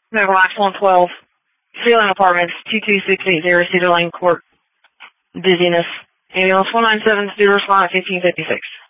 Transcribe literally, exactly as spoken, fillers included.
Medical Act one twelve. Freeland Apartments, two two six eight zero, Cedar Lane Court, Dizziness. Ambulance one nine seven, due to respond at fifteen fifty-six.